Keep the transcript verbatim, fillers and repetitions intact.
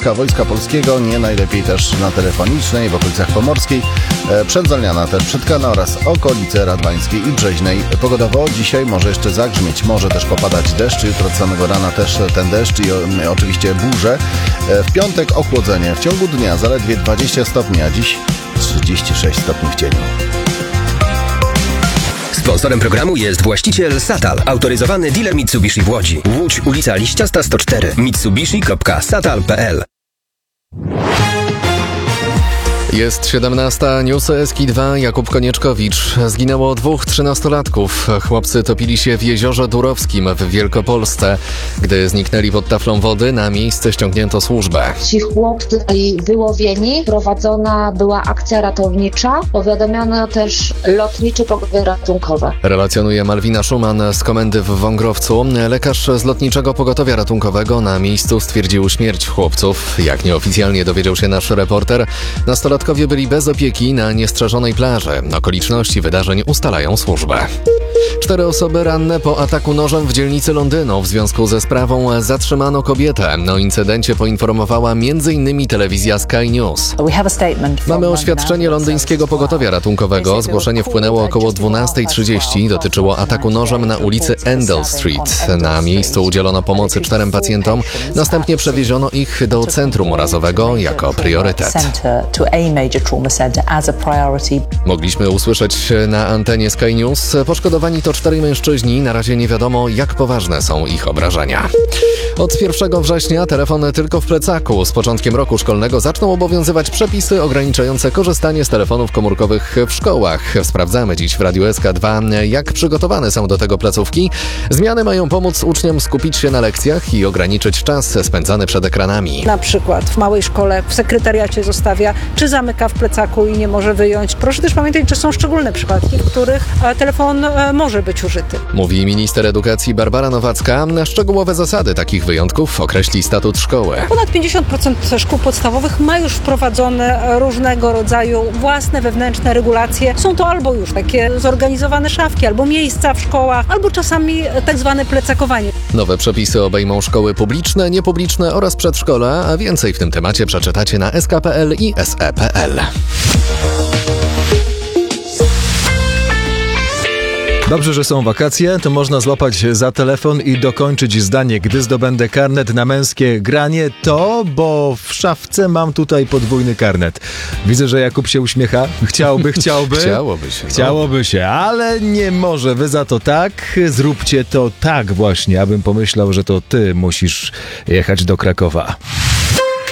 Wojska, Wojska Polskiego, nie najlepiej też na Telefonicznej w okolicach Pomorskiej, Przedzolniana też, Przedkana oraz okolice Radwańskiej i Brzeźnej. Pogodowo dzisiaj może jeszcze zagrzmieć, może też popadać deszcz, jutro od samego rana też ten deszcz i o, oczywiście burze. W piątek ochłodzenie, w ciągu dnia zaledwie dwadzieścia stopni, a dziś trzydzieści sześć stopni w cieniu. Sponsorem programu jest właściciel Satal, autoryzowany dealer Mitsubishi w Łodzi. Łódź, ulica Liściasta sto cztery, mitsubishi kropka satal kropka p l. Jest siedemnasta, newsy S K dwa, Jakub Konieczkowicz. Zginęło dwóch trzynastolatków. Chłopcy topili się w jeziorze Durowskim w Wielkopolsce. Gdy zniknęli pod taflą wody, na miejsce ściągnięto służbę. Ci chłopcy byli wyłowieni, prowadzona była akcja ratownicza, powiadomiono też lotnicze pogotowie ratunkowe. Relacjonuje Malwina Szuman z komendy w Wągrowcu. Lekarz z Lotniczego Pogotowia Ratunkowego na miejscu stwierdził śmierć chłopców. Jak nieoficjalnie dowiedział się nasz reporter, nastolatkowie byli bez opieki na niestrzeżonej plaży. Okoliczności wydarzeń ustalają służbę. Cztery osoby ranne po ataku nożem w dzielnicy Londynu. W związku ze sprawą zatrzymano kobietę. O incydencie poinformowała m in telewizja Sky News. Mamy oświadczenie londyńskiego pogotowia ratunkowego. Zgłoszenie wpłynęło około dwunasta trzydzieści. Dotyczyło ataku nożem na ulicy Endell Street. Na miejscu udzielono pomocy czterem pacjentom. Następnie przewieziono ich do centrum urazowego jako priorytet. Mogliśmy usłyszeć na antenie Sky News. Poszkodowani to czterej mężczyźni. Na razie nie wiadomo, jak poważne są ich obrażenia. Od pierwszego września telefon tylko w plecaku. Z początkiem roku szkolnego zaczną obowiązywać przepisy ograniczające korzystanie z telefonów komórkowych w szkołach. Sprawdzamy dziś w Radiu S K dwa, jak przygotowane są do tego placówki. Zmiany mają pomóc uczniom skupić się na lekcjach i ograniczyć czas spędzany przed ekranami. Na przykład w małej szkole w sekretariacie zostawia, czy zamyka w plecaku i nie może wyjąć. Proszę też pamiętać, że są szczególne przypadki, w których telefon może być użyty. Mówi minister edukacji Barbara Nowacka. Szczegółowe zasady takich wyjątków określi statut szkoły. Ponad pięćdziesiąt procent szkół podstawowych ma już wprowadzone różnego rodzaju własne wewnętrzne regulacje. Są to albo już takie zorganizowane szafki, albo miejsca w szkołach, albo czasami tak zwane plecakowanie. Nowe przepisy obejmą szkoły publiczne, niepubliczne oraz przedszkola, a więcej w tym temacie przeczytacie na s k kropka p l i s e kropka p l. Dobrze, że są wakacje, to można złapać za telefon i dokończyć zdanie. Gdy zdobędę karnet na męskie granie, to, bo w szafce mam tutaj podwójny karnet. Widzę, że Jakub się uśmiecha. Chciałby, chciałby. Chciałoby się. Chciałoby no. się, ale nie może. Wy za to tak. Zróbcie to tak właśnie, abym pomyślał, że to ty musisz jechać do Krakowa.